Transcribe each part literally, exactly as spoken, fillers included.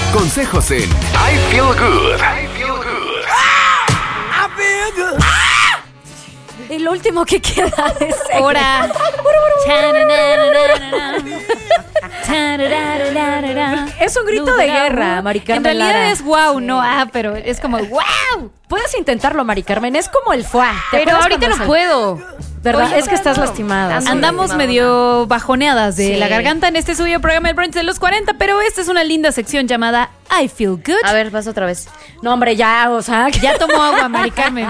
Consejos en I Feel Good. I Feel Good. I feel good. Y lo último que queda es ahora. Es un grito de guerra, Mari Carmen. En realidad Lara. es wow, no ah, pero es como wow. Puedes intentarlo, Mari Carmen. Es como el fuá. Pero ahorita no puedo. ¿Verdad? Oye, es que estás lastimada. Andamos, andamos medio bajoneadas de sí. la garganta en este suyo programa El Brunch de los cuarenta, pero esta es una linda sección llamada I Feel Good. A ver, vas otra vez. No, hombre, ya, o sea. Ya tomó agua, Mari Carmen.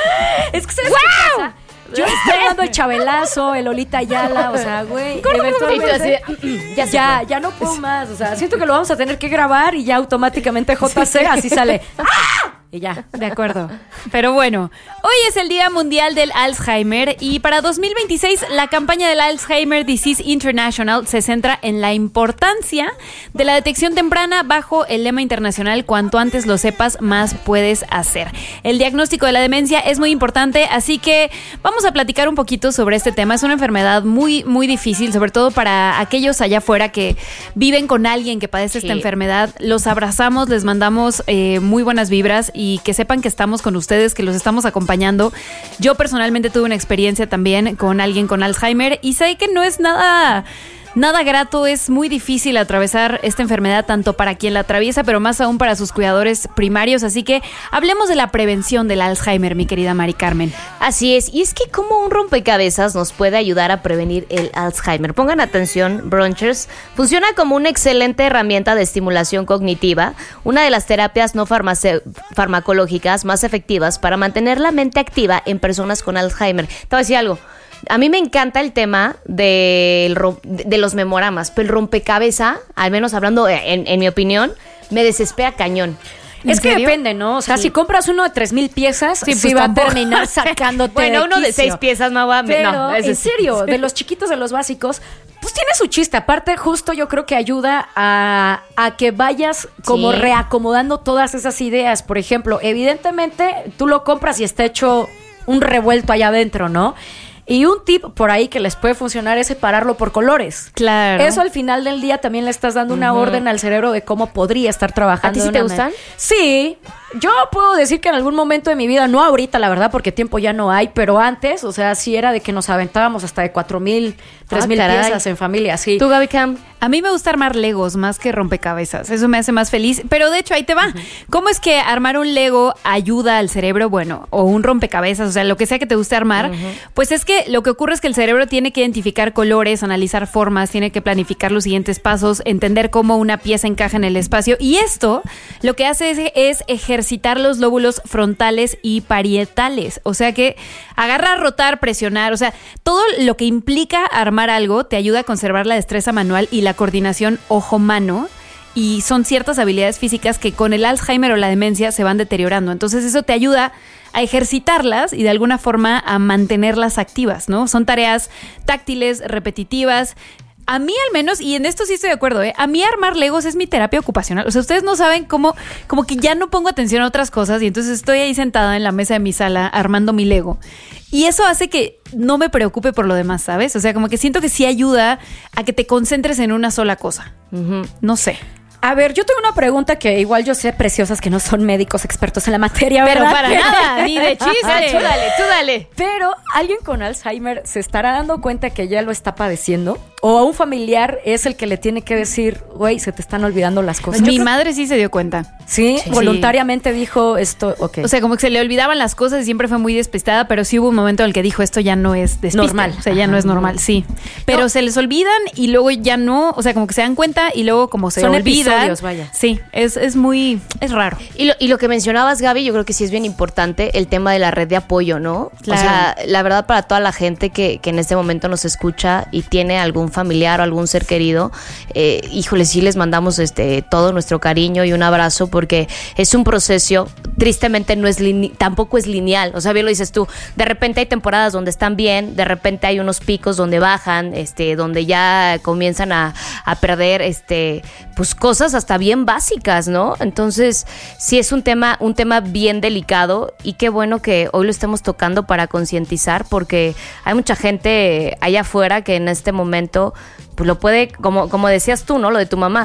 Es que ¿sabes wow. qué pasa? Yo estoy dando el Chabelazo, el Lolita Ayala, o sea, güey, eventualmente ya, ya, ya no puedo más, o sea, siento que lo vamos a tener que grabar y ya automáticamente J C así sale. ¡Ah! Y ya. De acuerdo. Pero bueno, hoy es el Día Mundial del Alzheimer y para dos mil veintiséis la campaña del Alzheimer Disease International se centra en la importancia de la detección temprana bajo el lema internacional cuanto antes lo sepas, más puedes hacer. El diagnóstico de la demencia es muy importante, así que vamos a platicar un poquito sobre este tema. Es una enfermedad muy, muy difícil, sobre todo para aquellos allá afuera que viven con alguien que padece sí. esta enfermedad. Los abrazamos, les mandamos eh, muy buenas vibras y que sepan que estamos con ustedes, que los estamos acompañando. Yo personalmente tuve una experiencia también con alguien con Alzheimer y sé que no es nada... Nada grato, es muy difícil atravesar esta enfermedad tanto para quien la atraviesa, pero más aún para sus cuidadores primarios. Así que hablemos de la prevención del Alzheimer, mi querida Mari Carmen. Así es, y es que como un rompecabezas nos puede ayudar a prevenir el Alzheimer. Pongan atención, brunchers. Funciona como una excelente herramienta de estimulación cognitiva, una de las terapias no farmace- farmacológicas más efectivas para mantener la mente activa en personas con Alzheimer. Te voy a decir algo. A mí me encanta el tema de, de los memoramas, pero el rompecabezas, al menos hablando en, en mi opinión, me desespera cañón. Es que depende, ¿no? O sea, sí. si compras uno de tres mil piezas, sí, pues sí va tampoco. a terminar sacándote bueno, de uno quicio. de seis piezas, no va. Pero, no, en serio, sí. de los chiquitos, de los básicos, pues tiene su chiste. Aparte, justo yo creo que ayuda a, a que vayas como sí. reacomodando todas esas ideas. Por ejemplo, evidentemente, tú lo compras y está hecho un revuelto allá adentro, ¿no? Y un tip por ahí que les puede funcionar es separarlo por colores. Claro. Eso al final del día también le estás dando una uh-huh. orden al cerebro de cómo podría estar trabajando. ¿A ti sí te gustan? Man- sí. Yo puedo decir que en algún momento de mi vida, no ahorita la verdad porque tiempo ya no hay, pero antes, o sea, sí era de que nos aventábamos hasta de cuatro mil, tres mil ah, piezas en familia, sí. ¿Tú, Gaby Cam? A mí me gusta armar Legos más que rompecabezas, eso me hace más feliz, pero de hecho ahí te va. Uh-huh. ¿Cómo es que armar un Lego ayuda al cerebro? Bueno, o un rompecabezas, o sea, lo que sea que te guste armar, uh-huh. pues es que lo que ocurre es que el cerebro tiene que identificar colores, analizar formas, tiene que planificar los siguientes pasos, entender cómo una pieza encaja en el espacio, y esto lo que hace es, es ejercitar los lóbulos frontales y parietales, o sea que agarrar, rotar, presionar, o sea, todo lo que implica armar algo te ayuda a conservar la destreza manual y la coordinación ojo-mano, y son ciertas habilidades físicas que con el Alzheimer o la demencia se van deteriorando, entonces eso te ayuda a ejercitarlas y de alguna forma a mantenerlas activas, ¿no? Son tareas táctiles, repetitivas. A mí al menos, y en esto sí estoy de acuerdo, ¿eh? A mí armar Legos es mi terapia ocupacional. O sea, ustedes no saben cómo, como que ya no pongo atención a otras cosas y entonces estoy ahí sentada en la mesa de mi sala armando mi Lego. Y eso hace que no me preocupe por lo demás, ¿sabes? O sea, como que siento que sí ayuda a que te concentres en una sola cosa. Uh-huh. No sé. A ver, yo tengo una pregunta que igual yo sé, preciosas, que no son médicos expertos en la materia, pero ¿verdad? para nada, ni de chiste. Ah, tú dale, tú dale. Pero, ¿alguien con Alzheimer se estará dando cuenta que ya lo está padeciendo? ¿O a un familiar es el que le tiene que decir, güey, se te están olvidando las cosas? Mi madre sí se dio cuenta. ¿Sí? sí. Voluntariamente dijo esto, ok. O sea, como que se le olvidaban las cosas y siempre fue muy despistada, pero sí hubo un momento en el que dijo, esto ya no es despiste. Normal. O sea, ya no es normal, sí. Pero no. se les olvidan y luego ya no, o sea, como que se dan cuenta y luego como se Son olvidan. Episodios, vaya. Sí, es, es muy, es raro. Y lo, y lo que mencionabas, Gaby, yo creo que sí es bien importante el tema de la red de apoyo, ¿no? Claro. O sea, la verdad para toda la gente que, que en este momento nos escucha y tiene algún familiar o algún ser querido, eh, híjole, sí les mandamos este todo nuestro cariño y un abrazo porque es un proceso, tristemente no es line- tampoco es lineal, o sea, bien lo dices tú, de repente hay temporadas donde están bien, de repente hay unos picos donde bajan, este, donde ya comienzan a, a perder este, pues cosas hasta bien básicas, ¿no? Entonces, sí es un tema, un tema bien delicado y qué bueno que hoy lo estemos tocando para concientizar porque hay mucha gente allá afuera que en este momento pues lo puede, como, como decías tú, ¿no? Lo de tu mamá,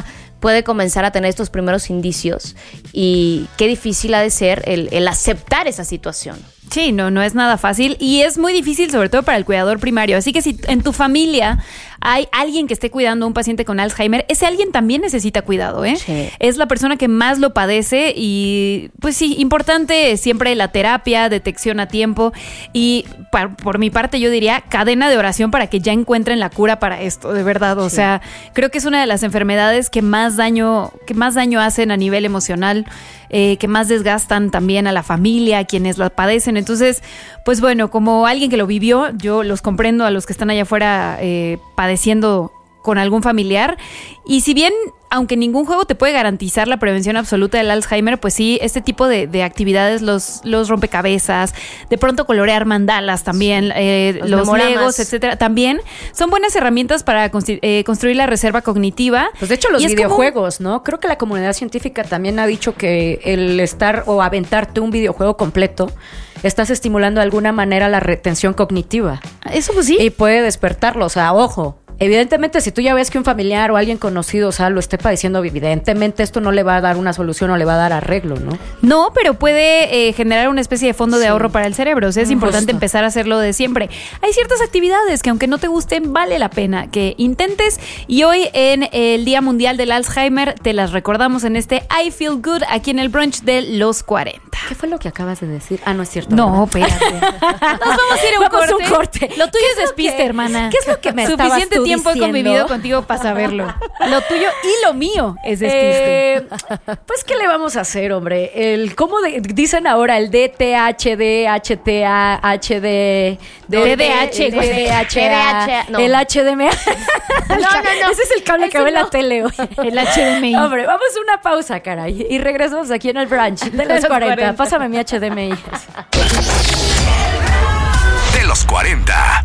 puede comenzar a tener estos primeros indicios y qué difícil ha de ser el, el aceptar esa situación. Sí, no, no es nada fácil y es muy difícil sobre todo para el cuidador primario. Así que si en tu familia hay alguien que esté cuidando a un paciente con Alzheimer, ese alguien también necesita cuidado, ¿eh? Sí. Es la persona que más lo padece y pues sí, importante siempre la terapia, detección a tiempo y por, por mi parte yo diría cadena de oración para que ya encuentren la cura para esto, de verdad. O Sí. sea, creo que es una de las enfermedades que más daño, que más daño hacen a nivel emocional, eh, que más desgastan también a la familia, a quienes la padecen. Entonces, pues bueno, como alguien que lo vivió, yo los comprendo a los que están allá afuera eh, padeciendo con algún familiar. Y si bien, aunque ningún juego te puede garantizar la prevención absoluta del Alzheimer, pues sí, este tipo de, de actividades, los, los rompecabezas, de pronto colorear mandalas también, eh, Los los, memoramas. legos, etcétera, también son buenas herramientas para constru- eh, construir la reserva cognitiva. Pues de hecho los Y es como- videojuegos, ¿no? Creo que la comunidad científica también ha dicho que el estar o aventarte un videojuego completo, estás estimulando de alguna manera la retención cognitiva. Eso pues sí. Y puede despertarlo, o sea, ojo. Evidentemente, si tú ya ves que un familiar o alguien conocido, o sea, lo esté padeciendo, evidentemente esto no le va a dar una solución o le va a dar arreglo, ¿no? No, pero puede eh, generar una especie de fondo de Sí. ahorro para el cerebro. O sea, es Mm, importante justo. empezar a hacerlo de siempre. Hay ciertas actividades que aunque no te gusten, vale la pena que intentes. Y hoy en el Día Mundial del Alzheimer te las recordamos en este I Feel Good aquí en el brunch de los cuarenta. ¿Qué fue lo que acabas de decir? Ah, no es cierto. No, ¿verdad? espérate. Nos vamos a ir a un Vamos a corte. un corte. Lo tuyo ¿Qué es es lo despiste, que- hermana. qué es lo que me estabas Suficiente tú tiempo he diciendo? convivido contigo para saberlo. Lo tuyo y lo mío es despiste. Eh, pues, ¿qué le vamos a hacer, hombre? El, ¿Cómo de- dicen ahora? El D T H D, H T A, H D... T D A H, el güey. T D A H, T D A H, no. el H D M A. No, no, no. Ese es el cable que Ese ve la no. tele hoy. El H D M I. Hombre, vamos a una pausa, caray. Y regresamos aquí en el brunch de los los cuarenta. cuarenta. Pásame mi H D M I. De los cuarenta.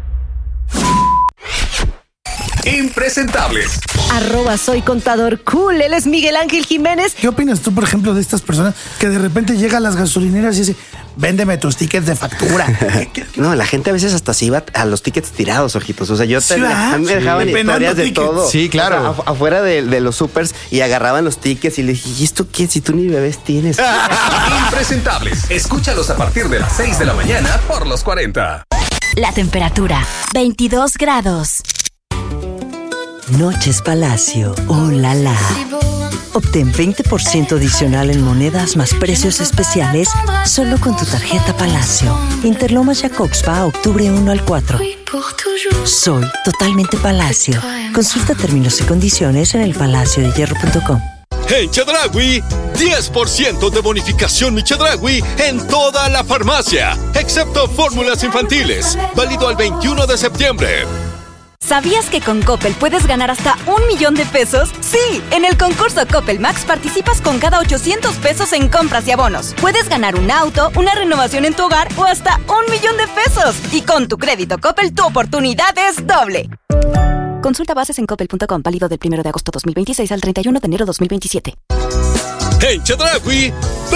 Impresentables. Arroba soy contador cool. Él es Miguel Ángel Jiménez. ¿Qué opinas tú, por ejemplo, de estas personas que de repente llega a las gasolineras y dice, véndeme tus tickets de factura? ¿Qué- qué- qué? No, la gente a veces hasta se iba a los tickets tirados, ojitos. O sea, yo Sí, te, ¿verdad? a mí me Sí. dejaban Penando historias de tickets. todo. Sí, claro. O sea, af- afuera de, de los supers y agarraban los tickets y le dije, ¿y esto qué? Si tú ni bebés tienes. Impresentables. Escúchalos a partir de las seis de la mañana por los cuarenta. La temperatura, veintidós grados. Noches Palacio. Oh, la la. Obtén veinte por ciento adicional en monedas más precios especiales solo con tu tarjeta Palacio. Interlomas Jacobspa, octubre uno al cuatro. Soy totalmente Palacio. Consulta términos y condiciones en el palacio de hierro punto com. En Chedraui, diez por ciento de bonificación mi Chedraui en toda la farmacia, excepto fórmulas infantiles, válido al veintiuno de septiembre. ¿Sabías que con Coppel puedes ganar hasta un millón de pesos? Sí, en el concurso Coppel Max participas con cada ochocientos pesos en compras y abonos. Puedes ganar un auto, una renovación en tu hogar o hasta un millón de pesos. Y con tu crédito Coppel, tu oportunidad es doble. Consulta bases en coppel punto com, válido del primero de agosto dos mil veintiséis al treinta y uno de enero dos mil veintisiete. En Chedraui,